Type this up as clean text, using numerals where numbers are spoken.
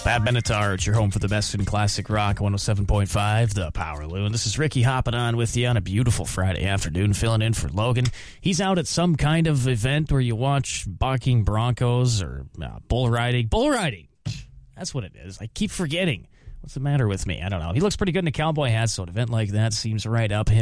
Pat Benatar, it's your home for the best in classic rock, 107.5, The Power Loon. This is Ricky hopping on with you on a beautiful Friday afternoon, filling in for Logan. He's out at some kind of event where you watch bucking bronchos or bull riding. Bull riding! That's what it is. I keep forgetting. What's the matter with me? I don't know. He looks pretty good in a cowboy hat, so an event like that seems right up his